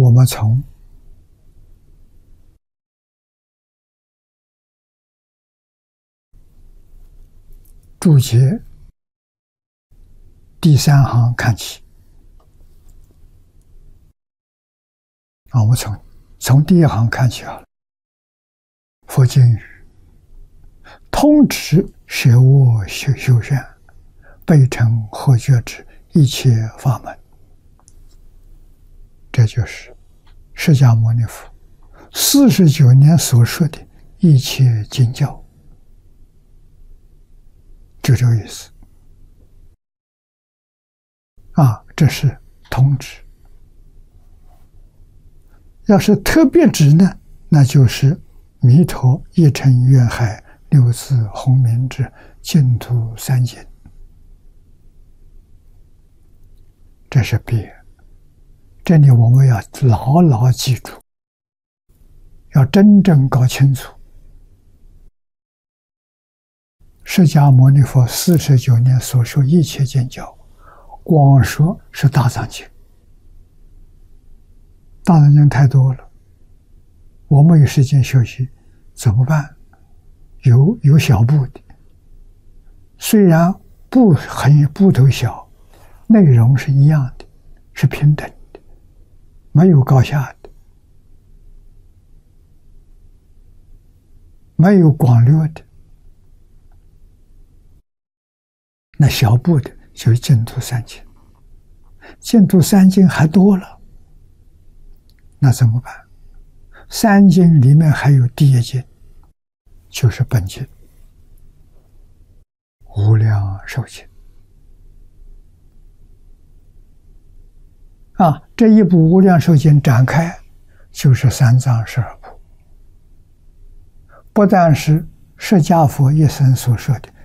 我们从注解第3行看起。我们从第1行看起好了。佛经语：通持舍我修善，备成合觉之一切法门。这就是释迦牟尼佛49年所说的一切经教，就这个意思。这是通持。要是特别指呢，那就是弥陀一乘愿海六字洪名之净土三经。这是别。这里我们要牢牢记住，要真正搞清楚。释迦牟尼佛49年所说一切经教，光说是大藏经。大藏经太多了，我们有时间学习怎么办？有小部的，虽然部头小，内容是一样的，是平等的，没有高下的，没有广略的。那小部的就是净土三经，净土三经还多了，那怎么办？三经里面还有第一经，就是本经无量寿经。这一部无量寿经展开就是三藏12部，不但是释迦佛一生所说的